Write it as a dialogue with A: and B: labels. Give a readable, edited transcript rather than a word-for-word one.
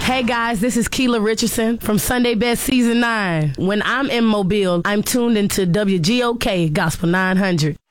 A: Hey guys, this is Keela Richardson from Sunday Best Season 9. When I'm in Mobile, I'm tuned into WGOK Gospel 900.